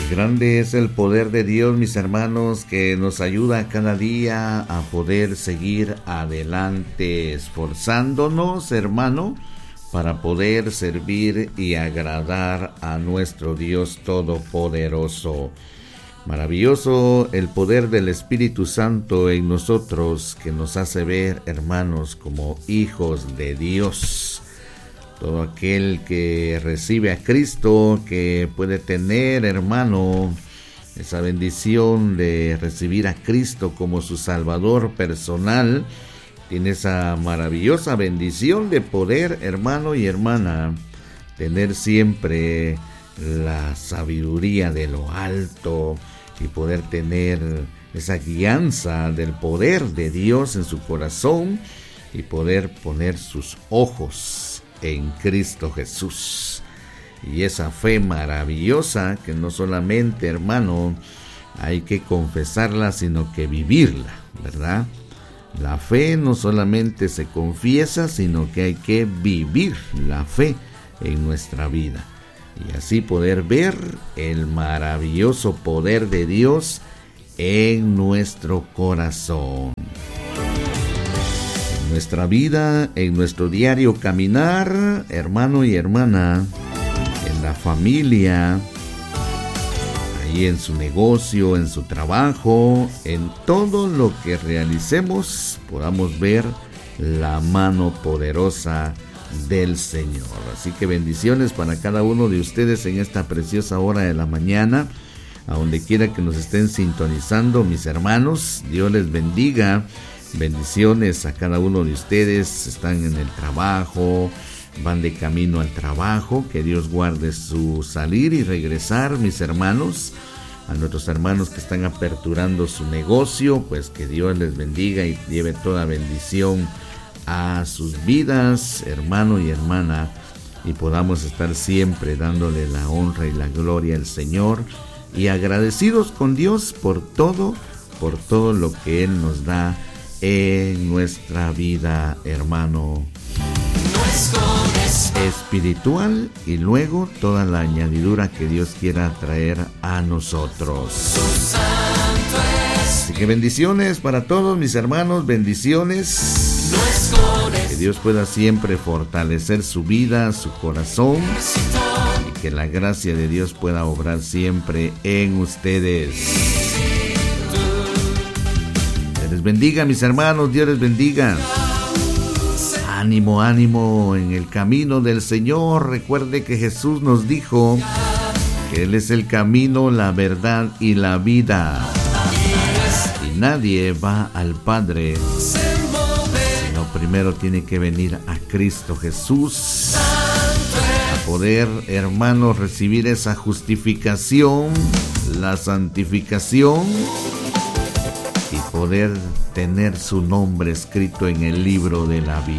Grande es el poder de Dios, mis hermanos, que nos ayuda cada día a poder seguir adelante, esforzándonos, hermano, para poder servir y agradar a nuestro Dios Todopoderoso. Maravilloso el poder del Espíritu Santo en nosotros, que nos hace ver, hermanos, como hijos de Dios. Todo aquel que recibe a Cristo, que puede tener, hermano, esa bendición de recibir a Cristo como su Salvador personal, tiene esa maravillosa bendición de poder, hermano y hermana, tener siempre la sabiduría de lo alto y poder tener esa guianza del poder de Dios en su corazón y poder poner sus ojos en Cristo Jesús. Y esa fe maravillosa que no solamente, hermano, hay que confesarla, sino que vivirla, ¿verdad? La fe no solamente se confiesa, sino que hay que vivir la fe en nuestra vida. Y así poder ver el maravilloso poder de Dios en nuestro corazón. Nuestra vida, en nuestro diario caminar, hermano y hermana, en la familia, ahí en su negocio, en su trabajo, en todo lo que realicemos, podamos ver la mano poderosa del Señor. Así que bendiciones para cada uno de ustedes en esta preciosa hora de la mañana, a donde quiera que nos estén sintonizando, mis hermanos. Dios les bendiga. Bendiciones a cada uno de ustedes. Están en el trabajo, van de camino al trabajo. Que Dios guarde su salir y regresar, mis hermanos. A nuestros hermanos que están aperturando su negocio, pues que Dios les bendiga y lleve toda bendición a sus vidas, hermano y hermana, y podamos estar siempre dándole la honra y la gloria al Señor y agradecidos con Dios por todo lo que Él nos da en nuestra vida, hermano, espiritual, y luego toda la añadidura que Dios quiera traer a nosotros. Así que bendiciones para todos, mis hermanos, bendiciones. Que Dios pueda siempre fortalecer su vida, su corazón, y que la gracia de Dios pueda obrar siempre en ustedes. Les bendiga, mis hermanos, Dios les bendiga. Ánimo, ánimo en el camino del Señor. Recuerde que Jesús nos dijo que Él es el camino, la verdad y la vida. Y nadie va al Padre, sino primero tiene que venir a Cristo Jesús, a poder, hermanos, recibir esa justificación, la santificación, y poder tener su nombre escrito en el libro de la vida.